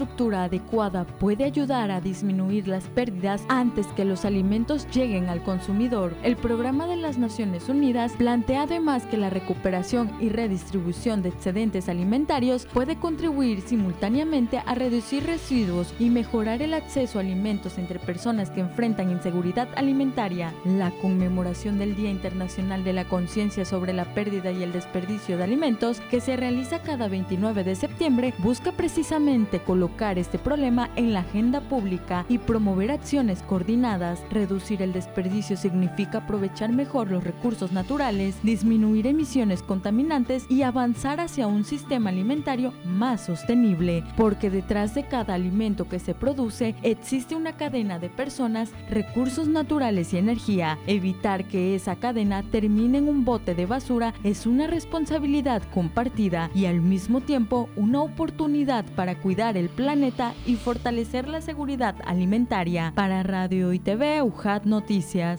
estructura adecuada puede ayudar a disminuir las pérdidas antes que los alimentos lleguen al consumidor. El Programa de las Naciones Unidas plantea además que la recuperación y redistribución de excedentes alimentarios puede contribuir simultáneamente a reducir residuos y mejorar el acceso a alimentos entre personas que enfrentan inseguridad alimentaria. La conmemoración del Día Internacional de la Conciencia sobre la Pérdida y el Desperdicio de Alimentos, que se realiza cada 29 de septiembre, busca precisamente colocar este problema en la agenda pública y promover acciones coordinadas. Reducir el desperdicio significa aprovechar mejor los recursos naturales, disminuir emisiones contaminantes y avanzar hacia un sistema alimentario más sostenible, porque detrás de cada alimento que se produce existe una cadena de personas, recursos naturales y energía. Evitar que esa cadena termine en un bote de basura es una responsabilidad compartida y al mismo tiempo una oportunidad para cuidar el planeta y fortalecer la seguridad alimentaria. Para Radio y TV, UJAT Noticias.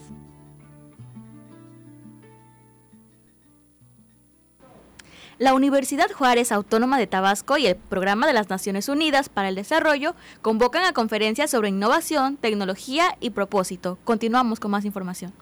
La Universidad Juárez Autónoma de Tabasco y el Programa de las Naciones Unidas para el Desarrollo convocan a conferencias sobre innovación, tecnología y propósito. Continuamos con más información.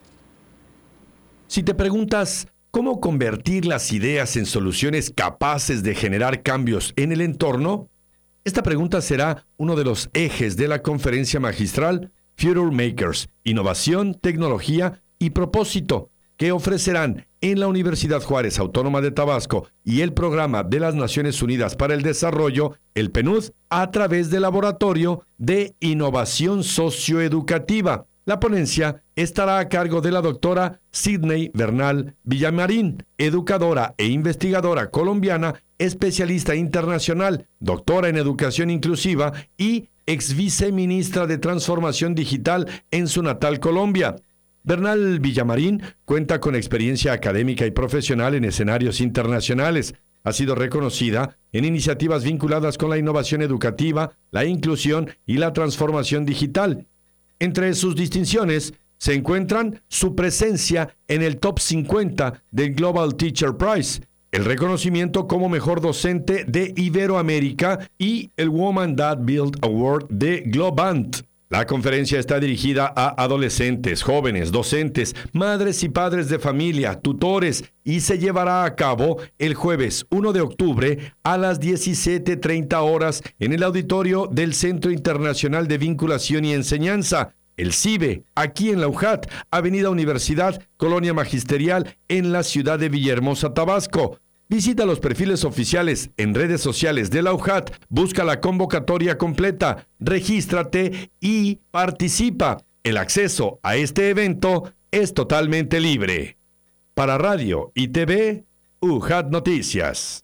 Si te preguntas cómo convertir las ideas en soluciones capaces de generar cambios en el entorno, esta pregunta será uno de los ejes de la conferencia magistral Future Makers, Innovación, Tecnología y Propósito, que ofrecerán en la Universidad Juárez Autónoma de Tabasco y el Programa de las Naciones Unidas para el Desarrollo, el PNUD, a través del Laboratorio de Innovación Socioeducativa. La ponencia estará a cargo de la doctora Sidney Bernal Villamarín, educadora e investigadora colombiana, especialista internacional, doctora en educación inclusiva y ex viceministra de Transformación Digital en su natal Colombia. Bernal Villamarín cuenta con experiencia académica y profesional en escenarios internacionales. Ha sido reconocida en iniciativas vinculadas con la innovación educativa, la inclusión y la transformación digital. Entre sus distinciones se encuentran su presencia en el Top 50 del Global Teacher Prize, el reconocimiento como mejor docente de Iberoamérica y el Woman That Built Award de Globant. La conferencia está dirigida a adolescentes, jóvenes, docentes, madres y padres de familia, tutores y se llevará a cabo el jueves 1 de octubre a las 17:30 horas en el auditorio del Centro Internacional de Vinculación y Enseñanza, el CIVE, aquí en la UJAT, Avenida Universidad, Colonia Magisterial, en la ciudad de Villahermosa, Tabasco. Visita los perfiles oficiales en redes sociales de la UJAT, busca la convocatoria completa, regístrate y participa. El acceso a este evento es totalmente libre. Para Radio y TV, UJAT Noticias.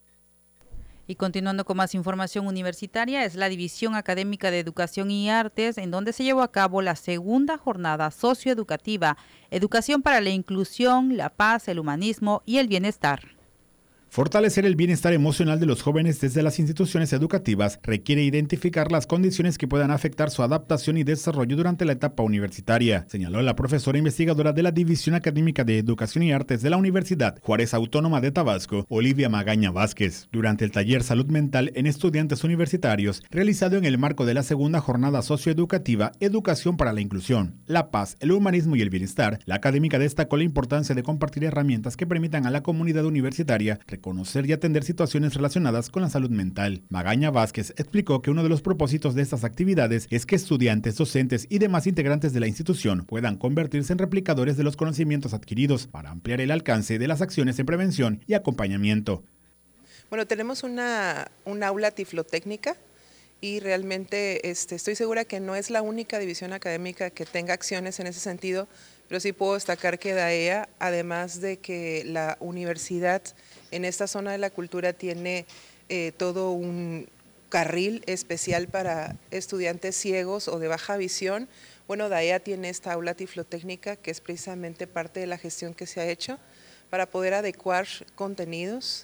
Y continuando con más información universitaria, es la División Académica de Educación y Artes, en donde se llevó a cabo la segunda jornada socioeducativa, Educación para la Inclusión, la Paz, el Humanismo y el Bienestar. Fortalecer el bienestar emocional de los jóvenes desde las instituciones educativas requiere identificar las condiciones que puedan afectar su adaptación y desarrollo durante la etapa universitaria, señaló la profesora investigadora de la División Académica de Educación y Artes de la Universidad Juárez Autónoma de Tabasco, Olivia Magaña Vázquez, durante el taller Salud Mental en Estudiantes Universitarios, realizado en el marco de la segunda jornada socioeducativa Educación para la Inclusión, la Paz, el Humanismo y el Bienestar. La académica destacó la importancia de compartir herramientas que permitan a la comunidad universitaria reconocer y atender situaciones relacionadas con la salud mental. Magaña Vázquez explicó que uno de los propósitos de estas actividades es que estudiantes, docentes y demás integrantes de la institución puedan convertirse en replicadores de los conocimientos adquiridos para ampliar el alcance de las acciones en prevención y acompañamiento. Bueno, tenemos una aula tiflotécnica y realmente estoy segura que no es la única división académica que tenga acciones en ese sentido, pero sí puedo destacar que DAEA, además de que la universidad en esta zona de la cultura tiene todo un carril especial para estudiantes ciegos o de baja visión. Bueno, DAEA tiene esta aula tiflotécnica que es precisamente parte de la gestión que se ha hecho para poder adecuar contenidos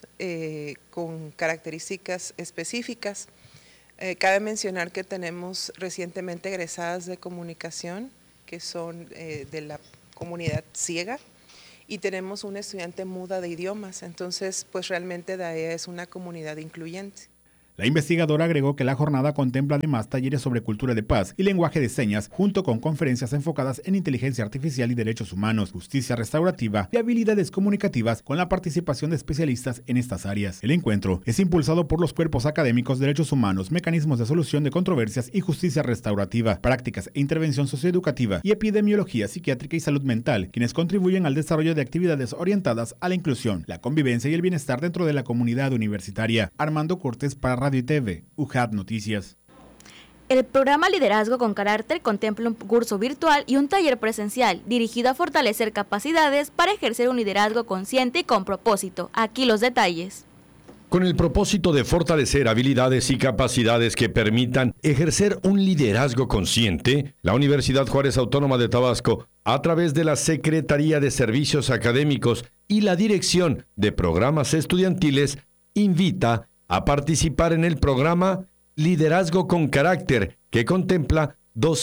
con características específicas. Cabe mencionar que tenemos recientemente egresadas de comunicación que son de la comunidad ciega, y tenemos una estudiante muda de idiomas, entonces pues realmente DAEA es una comunidad incluyente. La investigadora agregó que la jornada contempla además talleres sobre cultura de paz y lenguaje de señas, junto con conferencias enfocadas en inteligencia artificial y derechos humanos, justicia restaurativa y habilidades comunicativas, con la participación de especialistas en estas áreas. El encuentro es impulsado por los cuerpos académicos, derechos humanos, mecanismos de solución de controversias y justicia restaurativa, prácticas e intervención socioeducativa y epidemiología psiquiátrica y salud mental, quienes contribuyen al desarrollo de actividades orientadas a la inclusión, la convivencia y el bienestar dentro de la comunidad universitaria. Armando Cortés para Radio y TV, UJAT Noticias. El programa Liderazgo con Carácter contempla un curso virtual y un taller presencial dirigido a fortalecer capacidades para ejercer un liderazgo consciente y con propósito. Aquí los detalles. Con el propósito de fortalecer habilidades y capacidades que permitan ejercer un liderazgo consciente, la Universidad Juárez Autónoma de Tabasco, a través de la Secretaría de Servicios Académicos y la Dirección de Programas Estudiantiles, invita a participar en el programa Liderazgo con Carácter, que contempla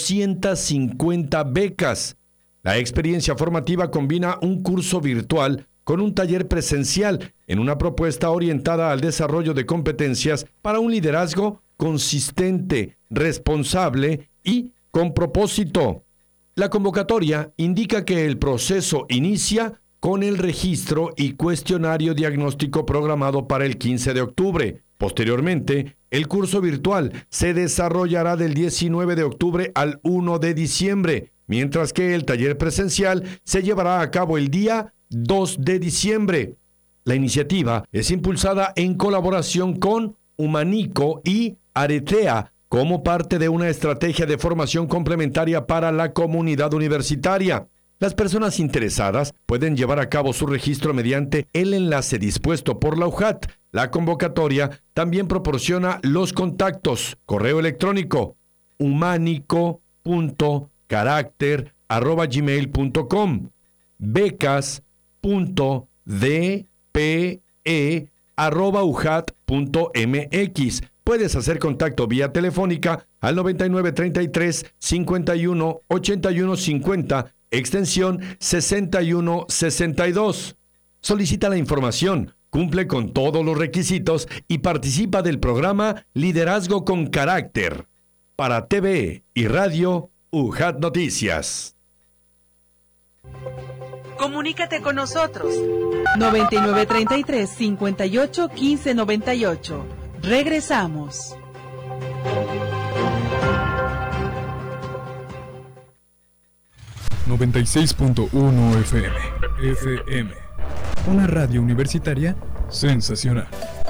250 becas. La experiencia formativa combina un curso virtual con un taller presencial en una propuesta orientada al desarrollo de competencias para un liderazgo consistente, responsable y con propósito. La convocatoria indica que el proceso inicia con el registro y cuestionario diagnóstico programado para el 15 de octubre. Posteriormente, el curso virtual se desarrollará del 19 de octubre al 1 de diciembre, mientras que el taller presencial se llevará a cabo el día 2 de diciembre. La iniciativa es impulsada en colaboración con Humanico y Aretea como parte de una estrategia de formación complementaria para la comunidad universitaria. Las personas interesadas pueden llevar a cabo su registro mediante el enlace dispuesto por la UJAT. La convocatoria también proporciona los contactos: correo electrónico humanico.caracter@gmail.com, becas.dpe@ujat.mx. Puedes hacer contacto vía telefónica al 9933 51 81 50, extensión 6162. Solicita la información, cumple con todos los requisitos y participa del programa Liderazgo con Carácter. Para TV y Radio, UJAT Noticias. Comunícate con nosotros. 9933 58 15 98. Regresamos. ...96.1 FM. Una radio universitaria sensacional.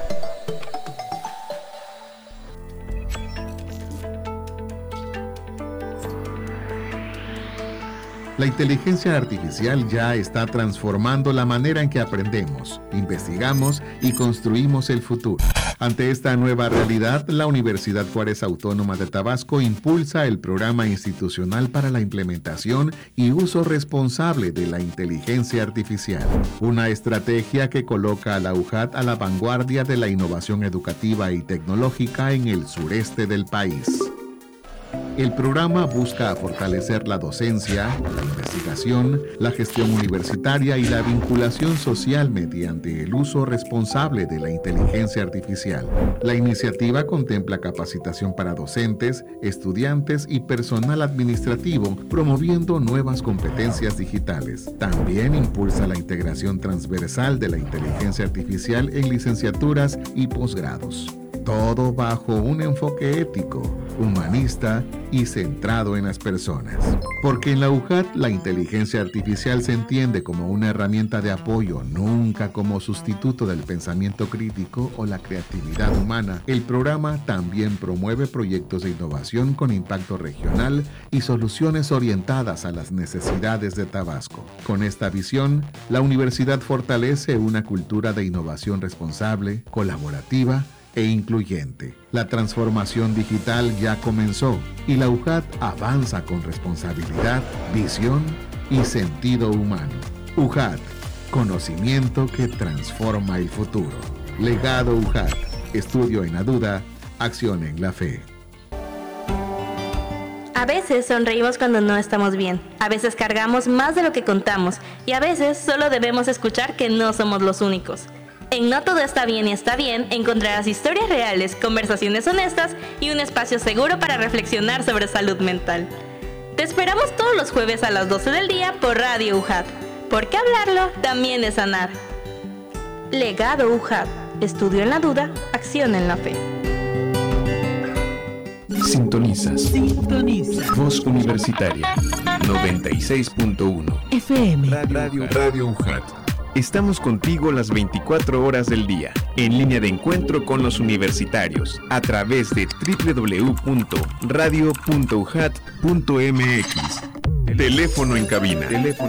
La inteligencia artificial ya está transformando la manera en que aprendemos, investigamos y construimos el futuro. Ante esta nueva realidad, la Universidad Juárez Autónoma de Tabasco impulsa el Programa Institucional para la Implementación y Uso Responsable de la Inteligencia Artificial, una estrategia que coloca a la UJAT a la vanguardia de la innovación educativa y tecnológica en el sureste del país. El programa busca fortalecer la docencia, la investigación, la gestión universitaria y la vinculación social mediante el uso responsable de la inteligencia artificial. La iniciativa contempla capacitación para docentes, estudiantes y personal administrativo, promoviendo nuevas competencias digitales. También impulsa la integración transversal de la inteligencia artificial en licenciaturas y posgrados. Todo bajo un enfoque ético, humanista y centrado en las personas. Porque en la UJAT la inteligencia artificial se entiende como una herramienta de apoyo, nunca como sustituto del pensamiento crítico o la creatividad humana. El programa también promueve proyectos de innovación con impacto regional y soluciones orientadas a las necesidades de Tabasco. Con esta visión, la universidad fortalece una cultura de innovación responsable, colaborativa e incluyente. La transformación digital ya comenzó y la UJAT avanza con responsabilidad, visión y sentido humano. UJAT, conocimiento que transforma el futuro. Legado UJAT, estudio en la duda, acción en la fe. A veces sonreímos cuando no estamos bien, a veces cargamos más de lo que contamos y a veces solo debemos escuchar que no somos los únicos. En No Todo Está Bien y Está Bien encontrarás historias reales, conversaciones honestas y un espacio seguro para reflexionar sobre salud mental. Te esperamos todos los jueves a las 12 del día por Radio UJAT, porque hablarlo también es sanar. Legado UJAT. Estudio en la duda, acción en la fe. Sintonizas. Voz Universitaria 96.1 FM. Radio UJAT. Estamos contigo las 24 horas del día, en línea de encuentro con los universitarios, a través de www.radio.ujat.mx. Teléfono en cabina.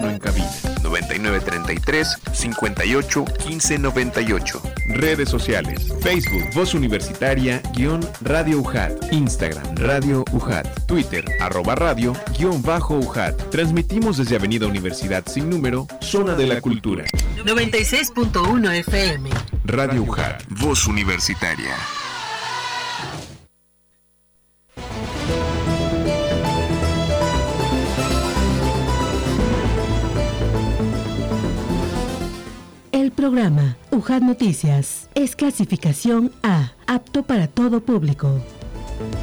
9933-581598. Redes sociales. Facebook, Voz Universitaria, _Radio UJAT. Instagram, Radio UJAT. Twitter, @radio_UJAT. Transmitimos desde Avenida Universidad Sin Número, Zona de la Cultura. 96.1 FM. Radio UJAT, Voz Universitaria. El programa UJAT Noticias es clasificación A, apto para todo público.